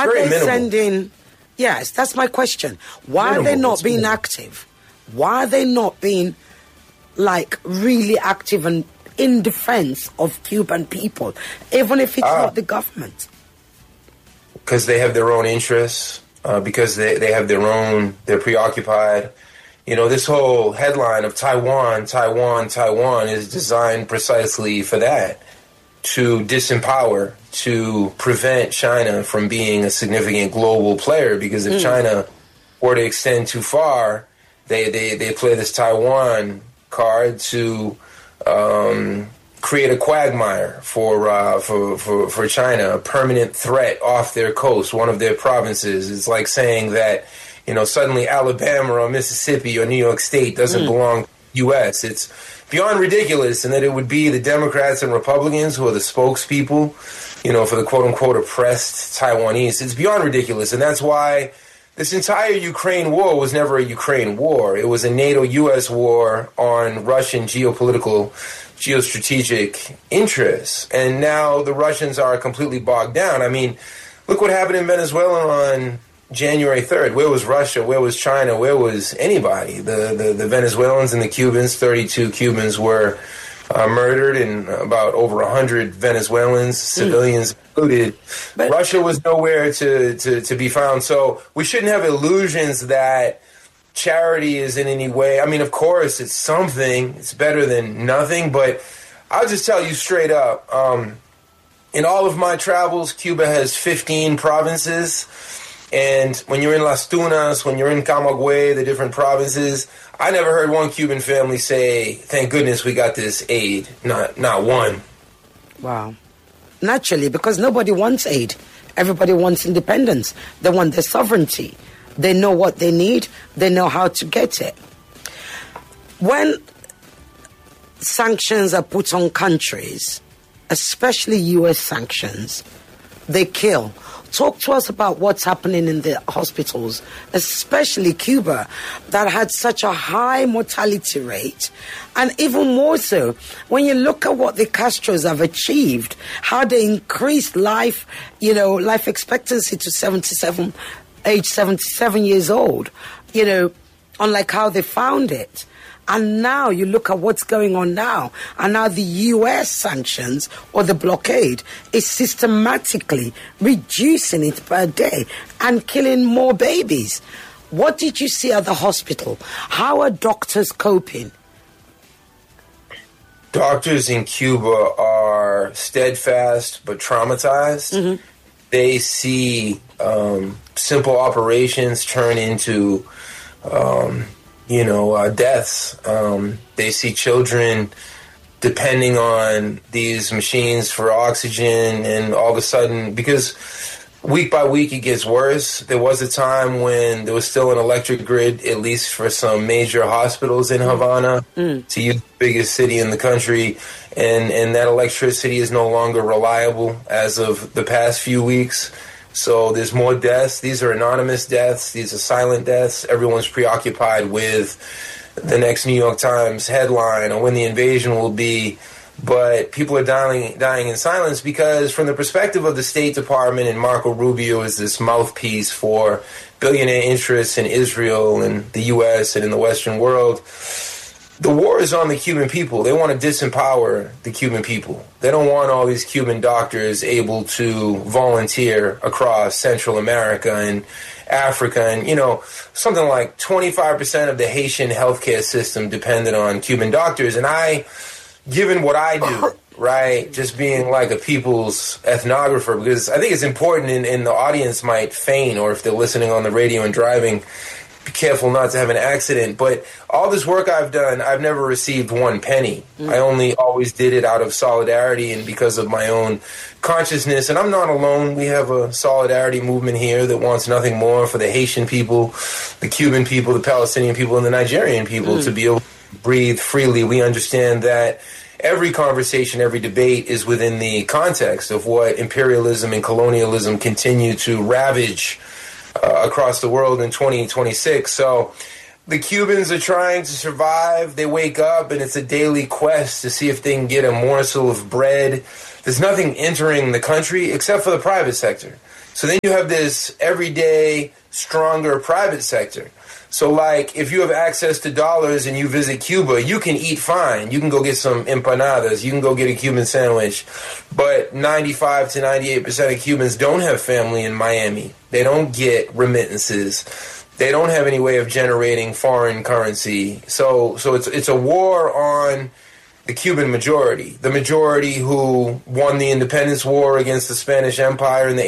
Are very they minimal. sending... Yes, that's my question. Why are they Minimal, not it's being minimal. active? Why are they not being, like, really active and in defense of Cuban people, even if it's not the government? Because they have their own interests, because they have they're preoccupied. You know, this whole headline of Taiwan, Taiwan, Taiwan is designed precisely for that, to disempower, to prevent China from being a significant global player, because if China were to extend too far, they play this Taiwan card to create a quagmire for China, a permanent threat off their coast, one of their provinces. It's like saying that, you know, suddenly Alabama or Mississippi or New York State doesn't belong to the U.S. It's beyond ridiculous, and that it would be the Democrats and Republicans who are the spokespeople, you know, for the quote-unquote oppressed Taiwanese. It's beyond ridiculous, and that's why this entire Ukraine war was never a Ukraine war. It was a NATO-U.S. war on Russian geostrategic interests, and now the Russians are completely bogged down. I mean, look what happened in Venezuela on January 3rd. Where was Russia? Where was China? Where was anybody? The Venezuelans and the Cubans, 32 Cubans were murdered, and about over 100 Venezuelans, civilians included. But Russia was nowhere to be found. So we shouldn't have illusions that charity is in any way. I mean, of course, it's something. It's better than nothing. But I'll just tell you straight up, in all of my travels, Cuba has 15 provinces. And when you're in Las Tunas, when you're in Camagüey, the different provinces, I never heard one Cuban family say, thank goodness we got this aid. Not one. Wow. Naturally, because nobody wants aid. Everybody wants independence. They want their sovereignty. They know what they need. They know how to get it. When sanctions are put on countries, especially U.S. sanctions, they kill. Talk to us about what's happening in the hospitals, especially Cuba, that had such a high mortality rate. And even more so, when you look at what the Castros have achieved, how they increased life expectancy to age 77 years old, unlike how they found it. And now you look at what's going on now, and now the U.S. sanctions or the blockade is systematically reducing it per day and killing more babies. What did you see at the hospital? How are doctors coping? Doctors in Cuba are steadfast but traumatized. Mm-hmm. They see simple operations turn into deaths. They see children depending on these machines for oxygen, and all of a sudden, because week by week it gets worse. There was a time when there was still an electric grid, at least for some major hospitals in Havana, to use the biggest city in the country, and that electricity is no longer reliable as of the past few weeks. So there's more deaths. These are anonymous deaths. These are silent deaths. Everyone's preoccupied with the next New York Times headline or when the invasion will be. But people are dying in silence because from the perspective of the State Department and Marco Rubio is this mouthpiece for billionaire interests in Israel and the U.S. and in the Western world, the war is on the Cuban people. They want to disempower the Cuban people. They don't want all these Cuban doctors able to volunteer across Central America and Africa. And, something like 25% of the Haitian healthcare system depended on Cuban doctors. And given what I do, right, just being like a people's ethnographer, because I think it's important and the audience might feign, or if they're listening on the radio and driving, be careful not to have an accident. But all this work I've done, I've never received one penny. I only always did it out of solidarity and because of my own consciousness. And I'm not alone. We have a solidarity movement here that wants nothing more for the Haitian people, the Cuban people, the Palestinian people, and the Nigerian people to be able to breathe freely. We understand that every conversation, every debate is within the context of what imperialism and colonialism continue to ravage across the world in 2026. So the Cubans are trying to survive. They wake up and it's a daily quest to see if they can get a morsel of bread. There's nothing entering the country except for the private sector. So then you have this everyday, stronger private sector. So, like, if you have access to dollars and you visit Cuba, you can eat fine. You can go get some empanadas. You can go get a Cuban sandwich. But 95 to 98% of Cubans don't have family in Miami. They don't get remittances. They don't have any way of generating foreign currency. So it's a war on the Cuban majority. The majority who won the independence war against the Spanish Empire in the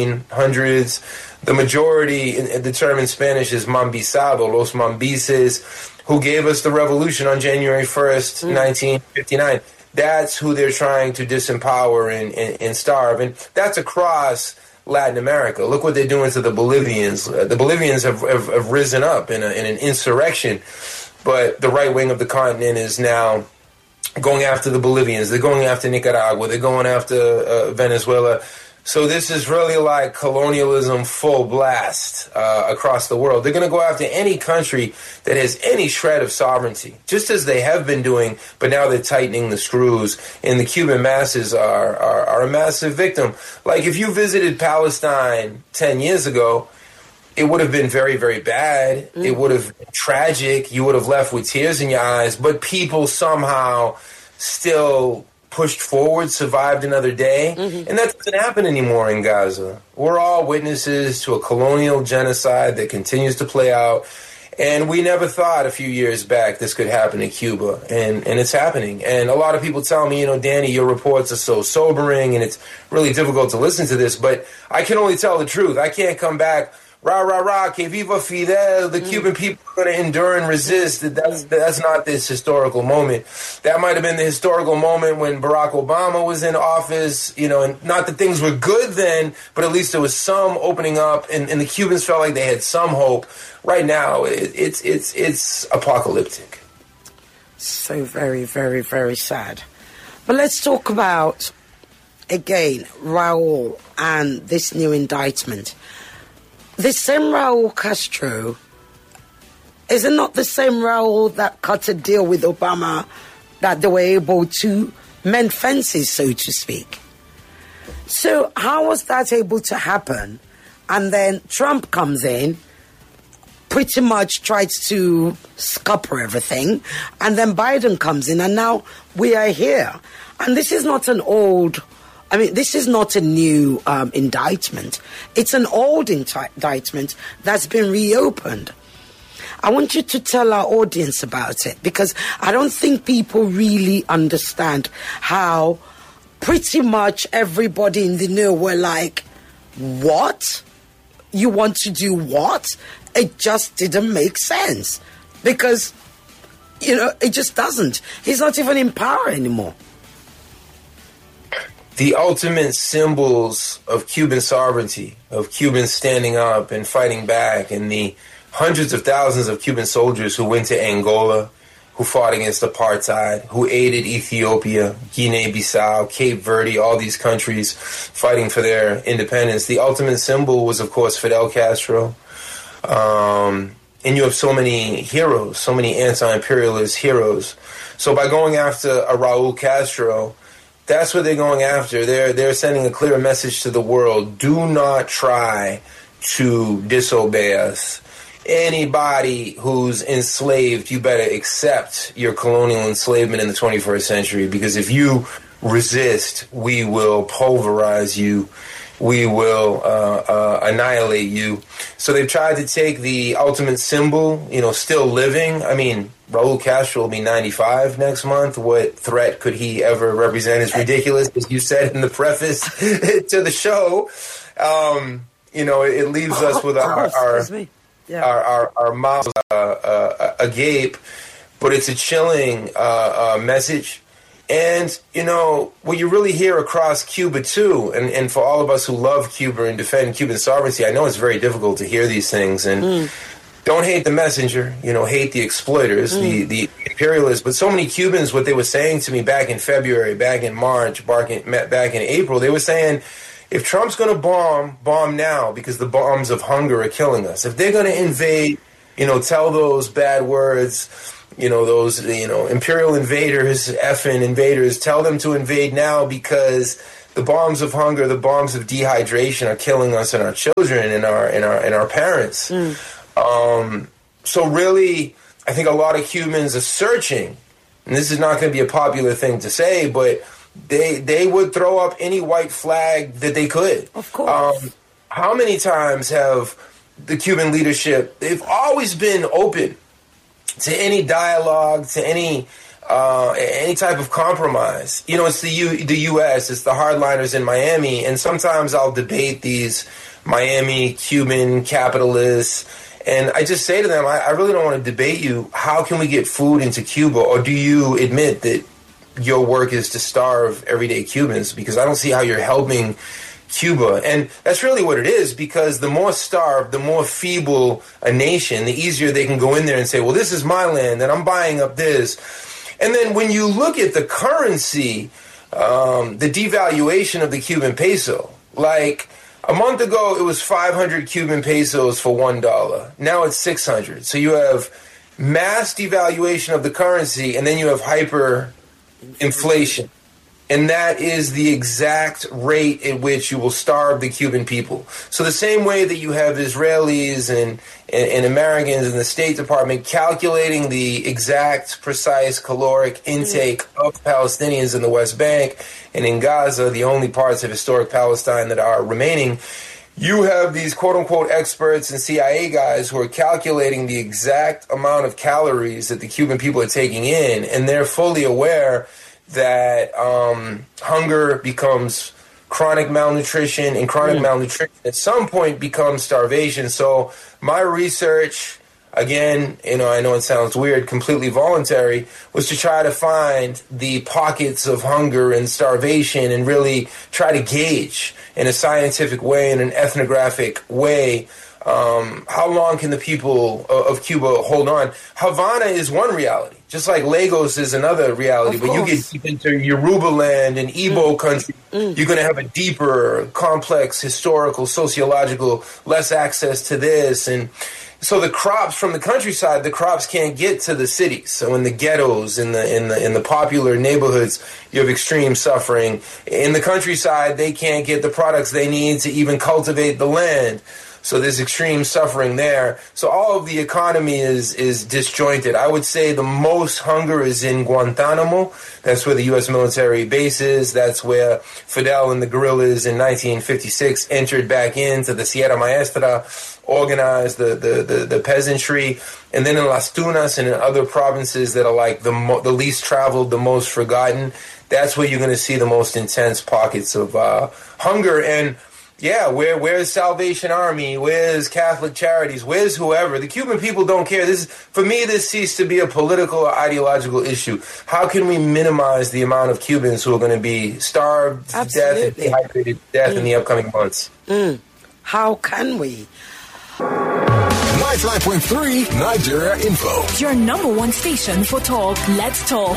1800s. The majority, the term in Spanish is mambisado, los mambises, who gave us the revolution on January 1st, 1959. That's who they're trying to disempower and starve. And that's across Latin America. Look what they're doing to the Bolivians. The Bolivians have risen up in an insurrection, but the right wing of the continent is now going after the Bolivians. They're going after Nicaragua. They're going after Venezuela. So this is really like colonialism full blast across the world. They're going to go after any country that has any shred of sovereignty, just as they have been doing, but now they're tightening the screws, and the Cuban masses are a massive victim. Like, if you visited Palestine 10 years ago, it would have been very, very bad. It would have been tragic. You would have left with tears in your eyes, but people somehow still pushed forward, survived another day. And that doesn't happen anymore in Gaza. We're all witnesses to a colonial genocide that continues to play out. And we never thought a few years back this could happen in Cuba. And it's happening. And a lot of people tell me, Danny, your reports are so sobering and it's really difficult to listen to this. But I can only tell the truth. I can't come back, rah, rah, rah, que viva Fidel, the Cuban people are going to endure and resist. That's not this historical moment. That might have been the historical moment when Barack Obama was in office, and not that things were good then, but at least there was some opening up, and the Cubans felt like they had some hope. Right now, it's apocalyptic. So very, very, very sad. But let's talk about, again, Raul and this new indictment. The same Raul Castro, is it not the same Raul that cut a deal with Obama that they were able to mend fences, so to speak? So how was that able to happen? And then Trump comes in, pretty much tries to scupper everything, and then Biden comes in, and now we are here. And this is not this is not a new indictment. It's an old indictment that's been reopened. I want you to tell our audience about it, because I don't think people really understand how pretty much everybody in the know were like, what? You want to do what? It just didn't make sense. Because, it just doesn't. He's not even in power anymore. The ultimate symbols of Cuban sovereignty, of Cubans standing up and fighting back, and the hundreds of thousands of Cuban soldiers who went to Angola, who fought against apartheid, who aided Ethiopia, Guinea-Bissau, Cape Verde, all these countries fighting for their independence. The ultimate symbol was, of course, Fidel Castro. And you have so many heroes, so many anti-imperialist heroes. So by going after a Raul Castro, that's what they're going after. They're sending a clear message to the world. Do not try to disobey us. Anybody who's enslaved, you better accept your colonial enslavement in the 21st century, because if you resist, we will pulverize you. We will annihilate you. So they've tried to take the ultimate symbol, still living. I mean, Raul Castro will be 95 next month. What threat could he ever represent? It's ridiculous, as you said in the preface to the show. It leaves us with our mouths agape, but it's a chilling message. And, what you really hear across Cuba, too, and for all of us who love Cuba and defend Cuban sovereignty, I know it's very difficult to hear these things. And don't hate the messenger, hate the exploiters, the imperialists. But so many Cubans, what they were saying to me back in February, back in March, back in April, they were saying, if Trump's going to bomb now, because the bombs of hunger are killing us. If they're going to invade, tell those bad words, those, imperial invaders, effing invaders, tell them to invade now, because the bombs of hunger, the bombs of dehydration are killing us and our children and our parents. So really, I think a lot of Cubans are searching, and this is not going to be a popular thing to say, but they would throw up any white flag that they could. Of course. How many times have the Cuban leadership, they've always been open to any dialogue, to any type of compromise. You know, it's the U.S., it's the hardliners in Miami, and sometimes I'll debate these Miami Cuban capitalists, and I just say to them, I really don't want to debate you. How can we get food into Cuba, or do you admit that your work is to starve everyday Cubans? Because I don't see how you're helping Cuba. And that's really what it is, because the more starved, the more feeble a nation, the easier they can go in there and say, well, this is my land and I'm buying up this. And then when you look at the currency, the devaluation of the Cuban peso, like a month ago, it was 500 Cuban pesos for $1. Now it's 600. So you have mass devaluation of the currency, and then you have hyperinflation. And that is the exact rate at which you will starve the Cuban people. So the same way that you have Israelis and Americans in the State Department calculating the exact, precise caloric intake of Palestinians in the West Bank and in Gaza, the only parts of historic Palestine that are remaining, you have these quote-unquote experts and CIA guys who are calculating the exact amount of calories that the Cuban people are taking in, and they're fully aware that hunger becomes chronic malnutrition, and chronic malnutrition at some point becomes starvation. So my research, again, I know it sounds weird, completely voluntary, was to try to find the pockets of hunger and starvation and really try to gauge in a scientific way, in an ethnographic way, how long can the people of Cuba hold on? Havana is one reality, just like Lagos is another reality. But you get deep into Yoruba land and Igbo country, you're going to have a deeper, complex, historical, sociological, less access to this. And so the crops from the countryside, the crops can't get to the cities. So in the ghettos, in the popular neighborhoods, you have extreme suffering. In the countryside, they can't get the products they need to even cultivate the land. So there's extreme suffering there. So all of the economy is disjointed. I would say the most hunger is in Guantanamo. That's where the U.S. military base is. That's where Fidel and the guerrillas in 1956 entered back into the Sierra Maestra, organized the peasantry. And then in Las Tunas and in other provinces that are like the least traveled, the most forgotten, that's where you're going to see the most intense pockets of hunger. And yeah, where's Salvation Army? Where's Catholic Charities? Where's whoever? The Cuban people don't care. For me, this ceased to be a political or ideological issue. How can we minimize the amount of Cubans who are going to be starved to death and dehydrated to death in the upcoming months? How can we? 95.3 Nigeria Info. Your number one station for talk. Let's talk.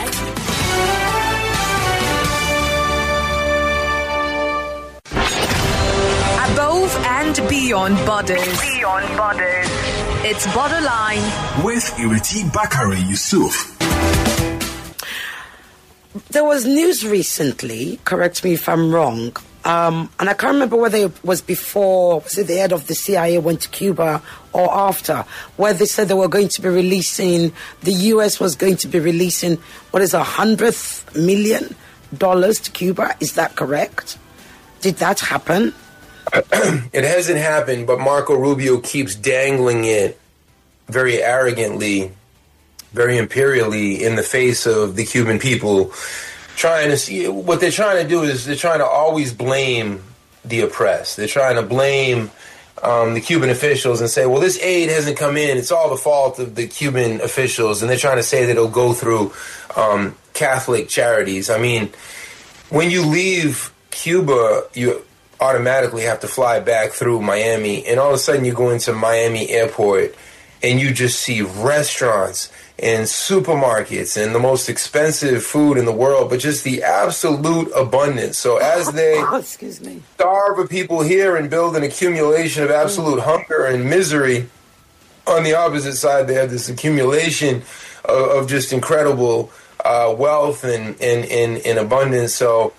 Above and beyond borders. It's Borderline with Ireti Bakari Yusuf. There was news recently, correct me if I'm wrong, and I can't remember whether it was before, was it the head of the CIA went to Cuba or after, where they said they were going to be releasing, the U.S. was going to be releasing, $100 million to Cuba. Is that correct? Did that happen? It hasn't happened, but Marco Rubio keeps dangling it very arrogantly, very imperially in the face of the Cuban people, trying to see what they're trying to do is they're trying to always blame the oppressed. They're trying to blame the Cuban officials and say, well, this aid hasn't come in. It's all the fault of the Cuban officials. And they're trying to say that it'll go through Catholic charities. I mean, when you leave Cuba, you automatically have to fly back through Miami, and all of a sudden you go into Miami airport and you just see restaurants and supermarkets and the most expensive food in the world, but just the absolute abundance. So as they starve of people here and build an accumulation of absolute hunger and misery, on the opposite side they have this accumulation of just incredible wealth and abundance. So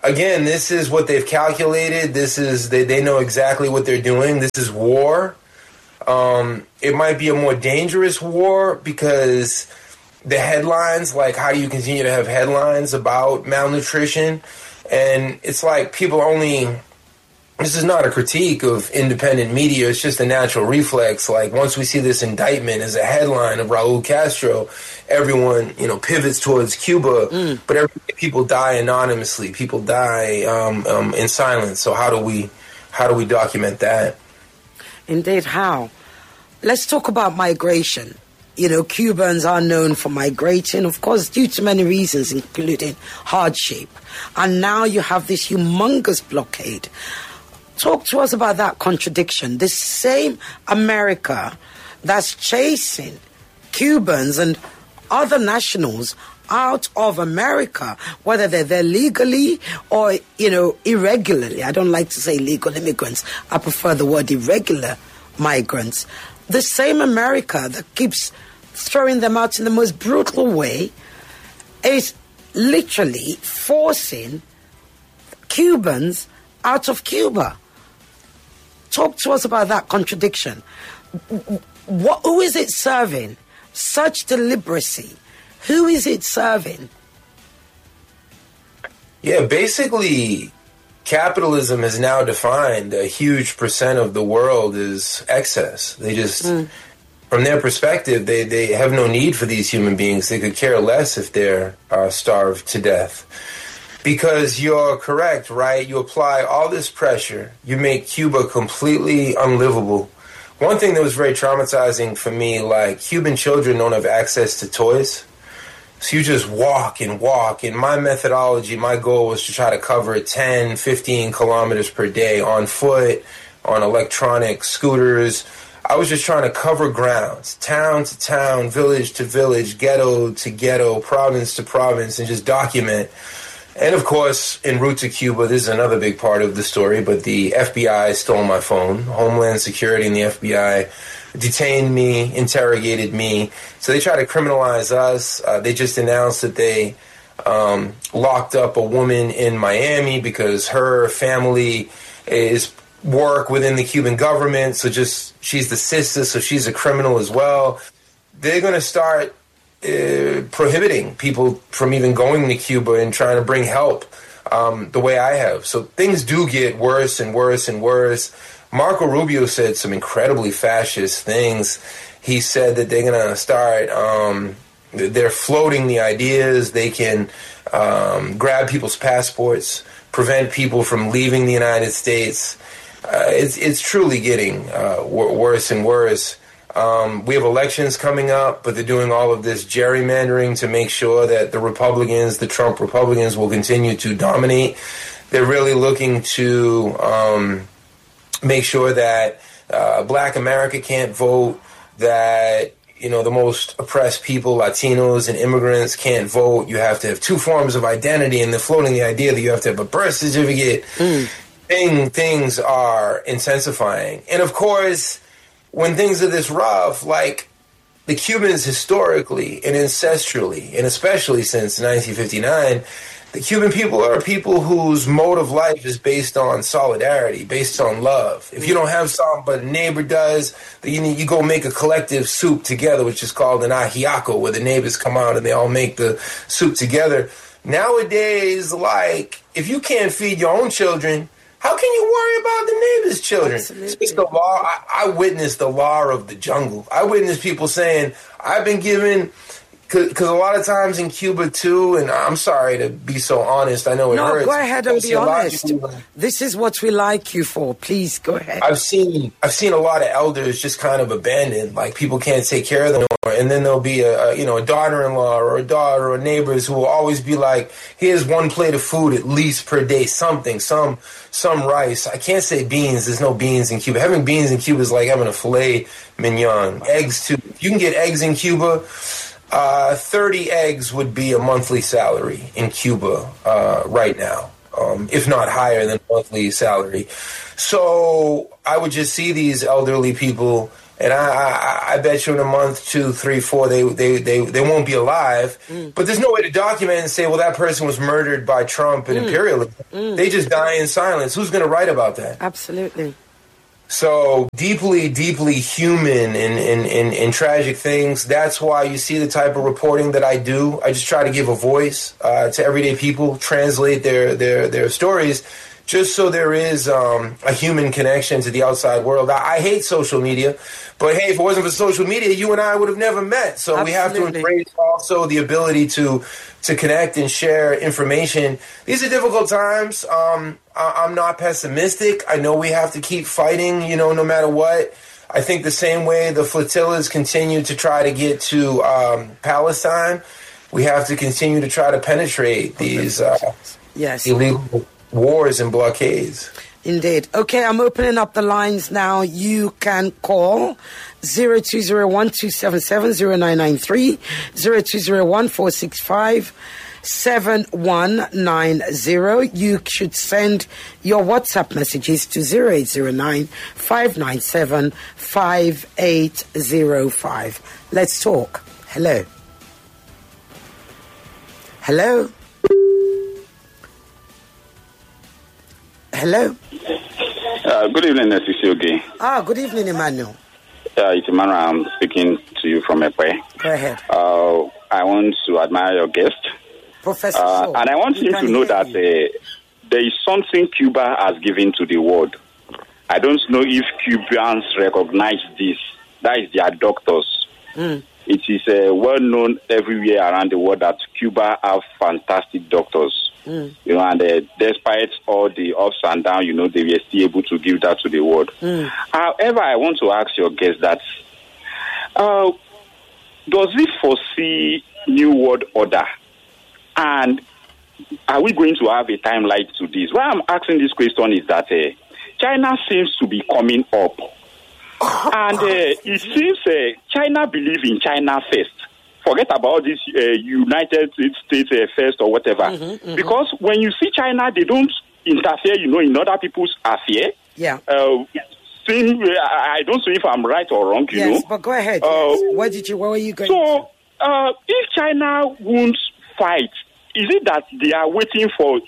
again, this is what they've calculated. This is they know exactly what they're doing. This is war. It might be a more dangerous war because the headlines, like how do you continue to have headlines about malnutrition? And it's like people only... This is not a critique of independent media. It's just a natural reflex. Like once we see this indictment as a headline of Raul Castro, everyone, pivots towards Cuba. But people die anonymously. People die in silence. So how do we document that? Indeed, how? Let's talk about migration. Cubans are known for migrating, of course, due to many reasons, including hardship. And now you have this humongous blockade. Talk to us about that contradiction. This same America that's chasing Cubans and other nationals out of America, whether they're there legally or, irregularly. I don't like to say legal immigrants. I prefer the word irregular migrants. The same America that keeps throwing them out in the most brutal way is literally forcing Cubans out of Cuba. Talk to us about that contradiction. Who is it serving? Such deliberacy. Who is it serving? Yeah, basically, capitalism has now defined a huge percent of the world as excess. They just, from their perspective, they have no need for these human beings. They could care less if they're starved to death. Because you're correct, right? You apply all this pressure. You make Cuba completely unlivable. One thing that was very traumatizing for me, like Cuban children don't have access to toys. So you just walk and walk. And my methodology, my goal was to try to cover 10, 15 kilometers per day on foot, on electronic scooters. I was just trying to cover grounds, town to town, village to village, ghetto to ghetto, province to province, and just document. And, of course, en route to Cuba, this is another big part of the story, but the FBI stole my phone. Homeland Security and the FBI detained me, interrogated me. So they tried to criminalize us. They just announced that they locked up a woman in Miami because her family is work within the Cuban government. So she's the sister, so she's a criminal as well. They're going to start prohibiting people from even going to Cuba and trying to bring help the way I have. So things do get worse and worse and worse. Marco Rubio said some incredibly fascist things. He said that they're going to start, they're floating the ideas. They can grab people's passports, prevent people from leaving the United States. It's truly getting worse and worse. We have elections coming up, but they're doing all of this gerrymandering to make sure that the Republicans, the Trump Republicans, will continue to dominate. They're really looking to make sure that Black America can't vote, that the most oppressed people, Latinos and immigrants, can't vote. You have to have two forms of identity, and they're floating the idea that you have to have a birth certificate. Things are intensifying. And of course, when things are this rough, like the Cubans historically and ancestrally, and especially since 1959, the Cuban people are people whose mode of life is based on solidarity, based on love. If you don't have something but a neighbor does, then you go make a collective soup together, which is called an ajiaco, where the neighbors come out and they all make the soup together. Nowadays, like, if you can't feed your own children, how can you worry about the neighbor's children? Absolutely. It's the law. I witnessed the law of the jungle. I witnessed people saying, I've been given... Because a lot of times in Cuba, too, and I'm sorry to be so honest, I know it hurts. No, go ahead and be honest. This is what we like you for. Please, go ahead. I've seen a lot of elders just kind of abandoned, like people can't take care of them anymore. And then there'll be a daughter-in-law or a daughter or neighbors who will always be like, here's one plate of food at least per day, something, some rice. I can't say beans. There's no beans in Cuba. Having beans in Cuba is like having a filet mignon. Eggs, too. You can get eggs in Cuba. 30 eggs would be a monthly salary in Cuba right now, if not higher than monthly salary. So I would just see these elderly people And I bet you in a month, 2, 3, 4, they won't be alive. But there's no way to document and say, well, that person was murdered by Trump and imperialism. They just die in silence. Who's going to write about that? Absolutely. So deeply, deeply human and tragic things. That's why you see the type of reporting that I do. I just try to give a voice to everyday people, translate their stories, just so there is a human connection to the outside world. I hate social media, but hey, if it wasn't for social media, you and I would have never met. So Absolutely. We have to embrace also the ability to connect and share information. These are difficult times. I'm not pessimistic. I know we have to keep fighting, no matter what. I think the same way the flotillas continue to try to get to Palestine, we have to continue to try to penetrate these illegal wars and blockades. Indeed. Okay, I'm opening up the lines now. You can call 0201-277-0993, 0201-465-7190. You should send your WhatsApp messages to 0809-597-5805. Let's talk. Hello. Hello. Hello. Good evening, Nesisi. Good evening, Emmanuel. It's Emmanuel. I'm speaking to you from Ekwe. Go ahead. I want to admire your guest. Professor Shaw. And I want him to know that there is something Cuba has given to the world. I don't know if Cubans recognize this. That is their doctors. It is well known everywhere around the world that Cuba have fantastic doctors. And despite all the ups and downs, they were still able to give that to the world. However, I want to ask your guest that, does it foresee New World Order? And are we going to have a timeline to this? Why I'm asking this question is that China seems to be coming up. And it seems China believes in China first. Forget about this United States first or whatever. Because when you see China, they don't interfere, in other people's affairs. Yeah. I don't know if I'm right or wrong, Yes, but go ahead. Where were you going? So, if China won't fight, is it that they are waiting for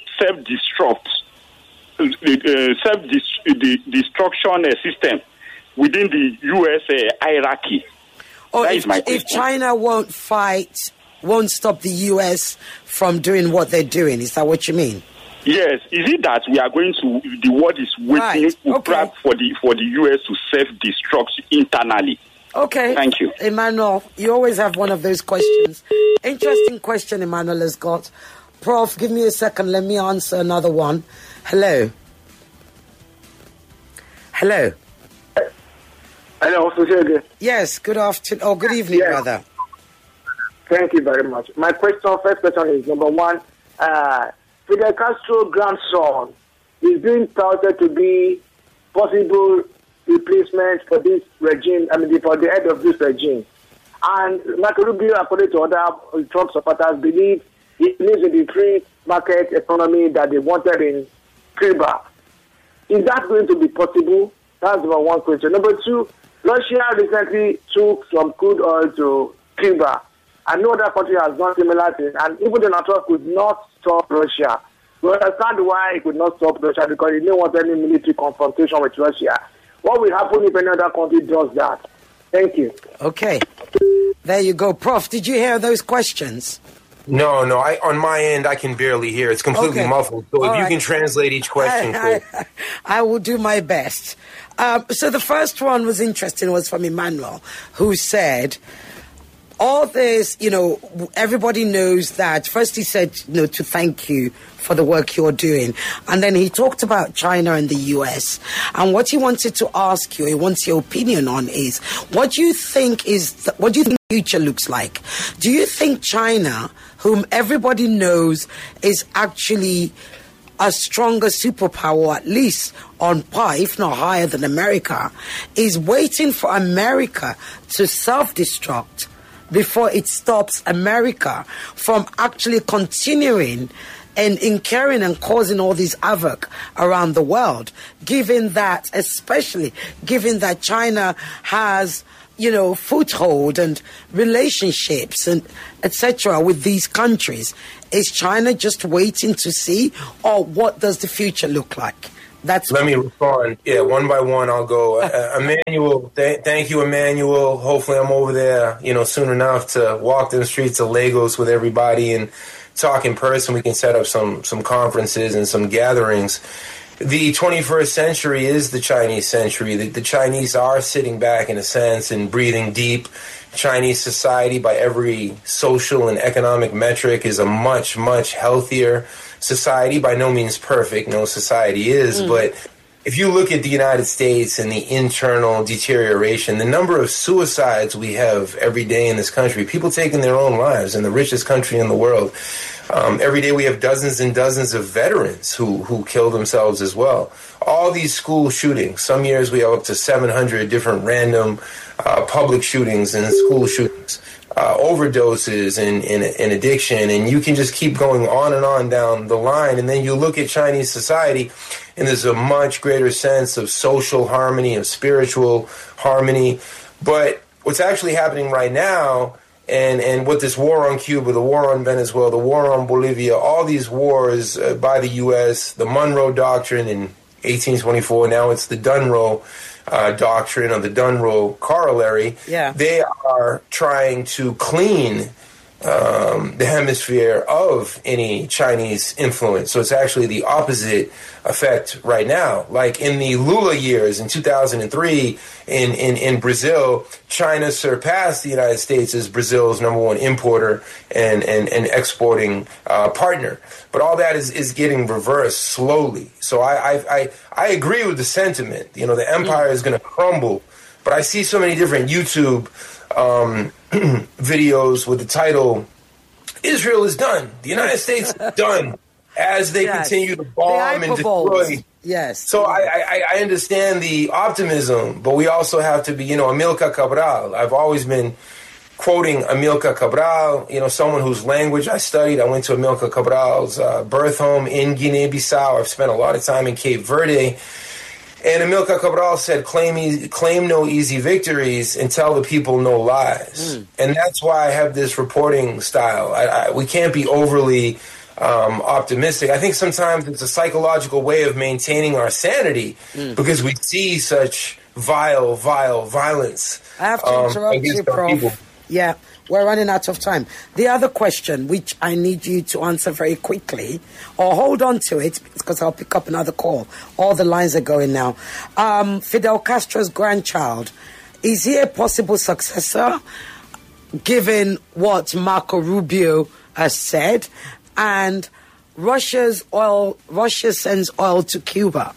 self-destruction system within the U.S. hierarchy? Or if China won't fight, won't stop the U.S. from doing what they're doing, is that what you mean? Yes. Is it that we are going to, the world is waiting for the U.S. to self-destruct internally? Okay. Thank you. Emmanuel, you always have one of those questions. Interesting question Emmanuel has got. Prof, give me a second. Let me answer another one. Hello. Hello. Hello, Sushege. Yes, good afternoon, or good evening, brother. Thank you very much. My first question is, number one, Fidel Castro's grandson is being touted to be possible replacement for this regime, for the head of this regime. And Marco Rubio, according to other Trump supporters, believe he lives in the free market economy that they wanted in Cuba. Is that going to be possible? That's number one question. Number two, Russia recently took some crude oil to Cuba. And no other country has done similar thing. And even Donald Trump could not stop Russia. We understand why he could not stop Russia, because he didn't want any military confrontation with Russia. What will happen if any other country does that? Thank you. Okay. There you go. Prof, did you hear those questions? No. On my end, I can barely hear. It's completely muffled. So if you can translate each question, I will do my best. So the first one was interesting, was from Emmanuel, who said, all this, everybody knows that. First he said, to thank you for the work you're doing. And then he talked about China and the US. And what he wanted to ask you, he wants your opinion on is, what do you think the future looks like? Do you think China, whom everybody knows is actually a stronger superpower, at least on par, if not higher than America, is waiting for America to self-destruct before it stops America from actually continuing and incurring and causing all this havoc around the world, especially given that China has, foothold and relationships and etc. with these countries? Is China just waiting to see, or what does the future look like? Let me respond. Yeah, one by one I'll go. Emmanuel, thank you, Emmanuel. Hopefully I'm over there, soon enough to walk the streets of Lagos with everybody and talk in person. We can set up some conferences and some gatherings. The 21st century is the Chinese century. The Chinese are sitting back, in a sense, and breathing deep. Chinese society, by every social and economic metric, is a much, much healthier society. By no means perfect, no society is, but if you look at the United States and the internal deterioration, the number of suicides we have every day in this country, people taking their own lives in the richest country in the world, every day we have dozens and dozens of veterans who kill themselves as well. All these school shootings, some years we have up to 700 different random public shootings and school shootings, overdoses and addiction, and you can just keep going on and on down the line. And then you look at Chinese society, and there's a much greater sense of social harmony, of spiritual harmony. But what's actually happening right now, and what this war on Cuba, the war on Venezuela, the war on Bolivia, all these wars by the U.S., the Monroe Doctrine in 1824, now it's the Dunroe doctrine, or the Dunroe corollary. Yeah. They are trying to clean the hemisphere of any Chinese influence. So it's actually the opposite effect right now. Like in the Lula years in 2003 in Brazil, China surpassed the United States as Brazil's number one importer and exporting partner. But all that is getting reversed slowly. So I agree with the sentiment. The empire is going to crumble. But I see so many different YouTube videos with the title, Israel is done. The United States is done, as they continue to bomb and destroy. Yes. So I understand the optimism, but we also have to be, Amilcar Cabral. I've always been quoting Amilcar Cabral, someone whose language I studied. I went to Amilcar Cabral's birth home in Guinea-Bissau. I've spent a lot of time in Cape Verde. And Amilcar Cabral said, claim no easy victories and tell the people no lies. And that's why I have this reporting style. We can't be overly optimistic. I think sometimes it's a psychological way of maintaining our sanity because we see such vile violence. I have to interrupt you, Prof. Yeah, we're running out of time. The other question, which I need you to answer very quickly, or hold on to it, because I'll pick up another call. All the lines are going now. Fidel Castro's grandchild, is he a possible successor, given what Marco Rubio has said? And Russia sends oil to Cuba.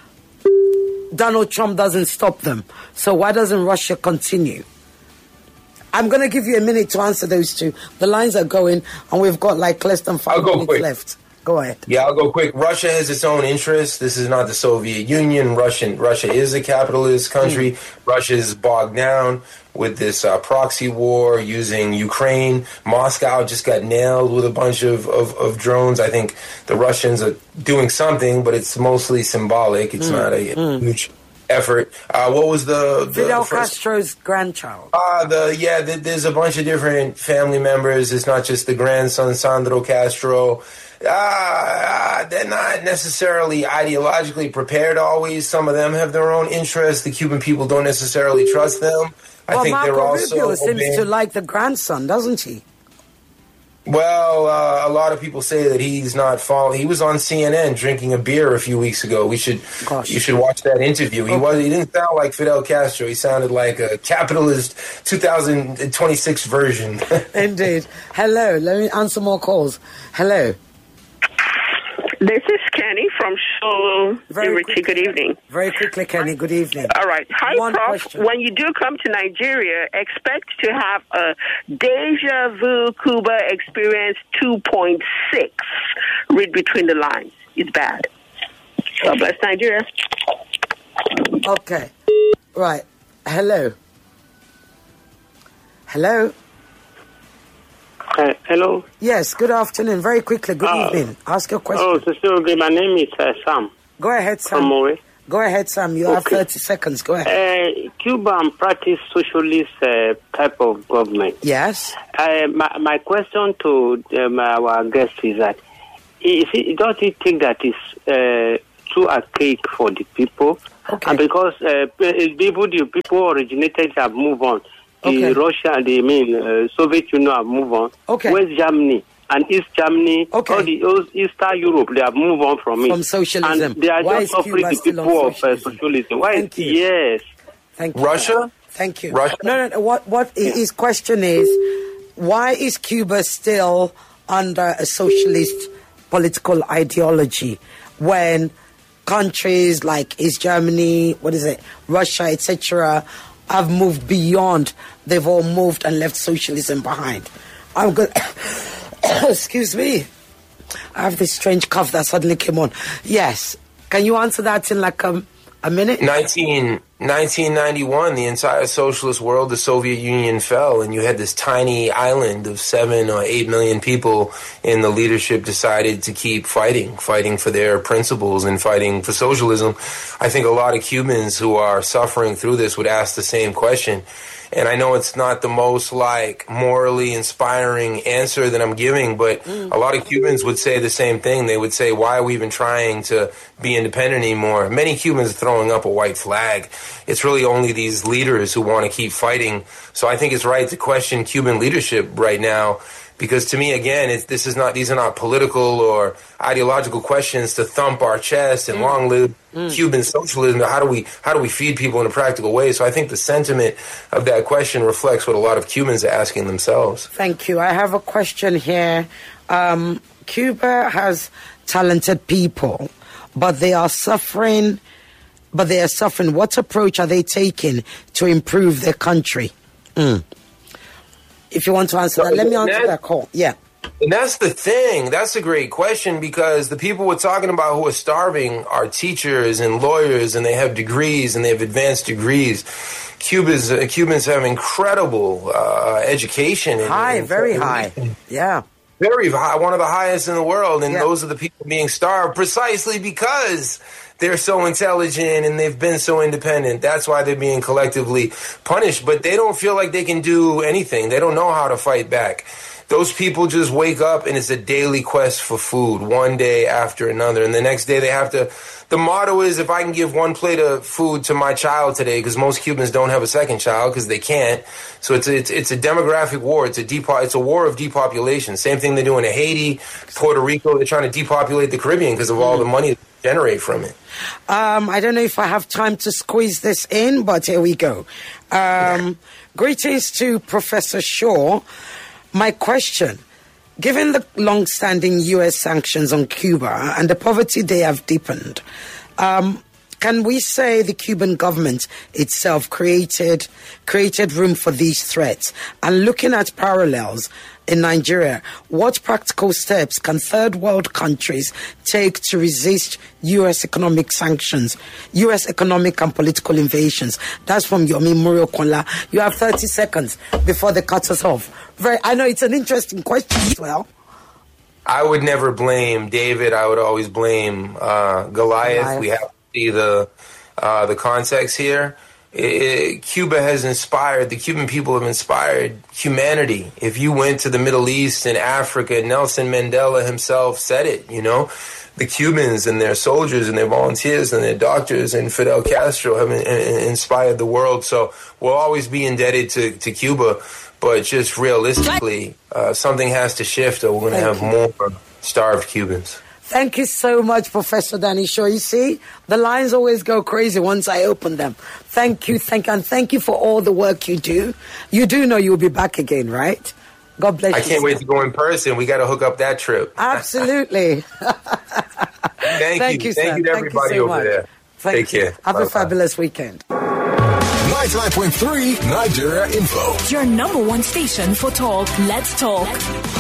Donald Trump doesn't stop them. So why doesn't Russia continue? I'm going to give you a minute to answer those two. The lines are going, and we've got less than 5 minutes left. Go ahead. Yeah, I'll go quick. Russia has its own interests. This is not the Soviet Union. Russia is a capitalist country. Russia is bogged down with this proxy war using Ukraine. Moscow just got nailed with a bunch of drones. I think the Russians are doing something, but it's mostly symbolic. It's not a huge effort. What was the Fidel Castro's grandchild? There's a bunch of different family members. It's not just the grandson, Sandro Castro. They're not necessarily ideologically prepared always. Some of them have their own interests. The Cuban people don't necessarily trust them. I think Marco they're also Rubio seems to like the grandson, doesn't he? Well, a lot of people say that he's not following. He was on CNN drinking a beer a few weeks ago. You should watch that interview. He didn't sound like Fidel Castro. He sounded like a capitalist 2026 version. Indeed. Hello. Let me answer more calls. Hello. This is Kenny from Show. Good evening. Very quickly, Kenny. Good evening. All right. Hi, Prof. Question. When you do come to Nigeria, expect to have a deja vu Cuba experience 2.6. Read between the lines. It's bad. God bless Nigeria. Okay. Right. Hello. Hello. Yes, good afternoon. Very quickly, good evening. Ask your question. Oh, Sister, my name is Sam. Go ahead, Sam. From Moe. Go ahead, Sam. You have 30 seconds. Go ahead. Cuba practice socialist type of government. Yes. My question to our guest is that, does he think that is too archaic for the people? Okay. And because the people originated have moved on. Russia, Soviet Union have moved on. Okay. West Germany and East Germany, all the Eastern Europe, they have moved on from it. From socialism. And they are just offering the people of socialism. Why? Thank you. Yes. Thank you. Russia? Thank you. Russia? No. What his question is, why is Cuba still under a socialist political ideology when countries like East Germany, Russia, etc., have moved beyond? They've all moved and left socialism behind. I'm good. Excuse me. I have this strange cough that suddenly came on. Yes. Can you answer that in like a minute? 1991, the entire socialist world, the Soviet Union fell, and you had this tiny island of 7 or 8 million people, and the leadership decided to keep fighting for their principles and fighting for socialism. I think a lot of Cubans who are suffering through this would ask the same question. And I know it's not the most morally inspiring answer that I'm giving, but a lot of Cubans would say the same thing. They would say, why are we even trying to be independent anymore? Many Cubans are throwing up a white flag. It's really only these leaders who want to keep fighting. So I think it's right to question Cuban leadership right now, because to me, again, these are not political or ideological questions to thump our chest and long live Cuban socialism. How do we feed people in a practical way? So I think the sentiment of that question reflects what a lot of Cubans are asking themselves. Thank you. I have a question here. Cuba has talented people, but they are suffering. What approach are they taking to improve their country? If you want to answer that, let me answer that call. Yeah. And that's the thing. That's a great question, because the people we're talking about who are starving are teachers and lawyers, and they have degrees and they have advanced degrees. Cubans have incredible education. Very high. Yeah. Very high, one of the highest in the world. And those are the people being starved precisely because they're so intelligent and they've been so independent. That's why they're being collectively punished. But they don't feel like they can do anything. They don't know how to fight back. Those people just wake up and it's a daily quest for food, one day after another. And the next day they have to... The motto is, if I can give one plate of food to my child today, because most Cubans don't have a second child because they can't. So it's a demographic war. It's a war of depopulation. Same thing they're doing in Haiti, Puerto Rico. They're trying to depopulate the Caribbean because of all the money they generate from it. I don't know if I have time to squeeze this in, but here we go. Greetings to Professor Shaw. My question, given the long-standing U.S. sanctions on Cuba and the poverty they have deepened, can we say the Cuban government itself created room for these threats? And looking at parallels in Nigeria, what practical steps can third world countries take to resist U.S. economic sanctions, U.S. economic and political invasions? That's from Yomi Murio Konla. You have 30 seconds before they cut us off. I know it's an interesting question as well. I would never blame David. I would always blame Goliath. We have to see the context here. Cuba has inspired, the Cuban people have inspired humanity. If you went to the Middle East and Africa, Nelson Mandela himself said it, The Cubans and their soldiers and their volunteers and their doctors and Fidel Castro have inspired the world. So we'll always be indebted to Cuba. But just realistically, something has to shift or we're going to have more starved Cubans. Thank you so much, Professor Danny Shaw. You see, the lines always go crazy once I open them. Thank you, and thank you for all the work you do. You do know you'll be back again, right? God bless you. I can't wait to go in person. We got to hook up that trip. Absolutely. Thank you, sir. Thank you to everybody over there. Take care. Have a fabulous weekend. 99.3 Nigeria Info. Your number one station for talk. Let's talk.